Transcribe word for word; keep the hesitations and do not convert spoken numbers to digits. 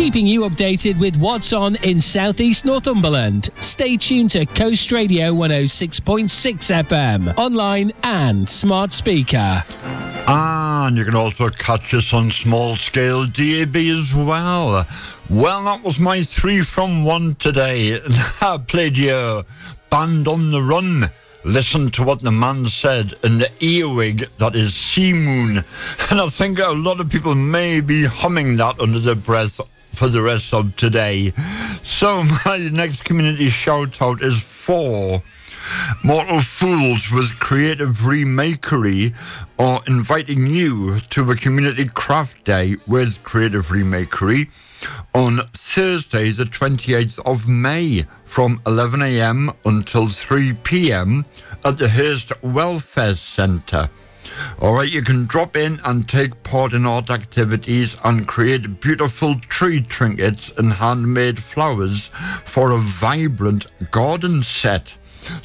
keeping you updated with what's on in South East Northumberland. Stay tuned to Coast Radio one oh six point six F M, online and smart speaker. And you can also catch us on small scale D A B as well. Well, that was my three from one today. I played you Band on the Run. Listen to what the man said in the earwig that is Sea Moon. And I think a lot of people may be humming that under their breath for the rest of today. So my next community shout out is for Mortal Fools with Creative Remakery, or inviting you to a community craft day with Creative Remakery on Thursday the twenty-eighth of May from eleven a.m. until three p.m. at the Hurst Welfare Centre. Alright, you can drop in and take part in art activities and create beautiful tree trinkets and handmade flowers for a vibrant garden set.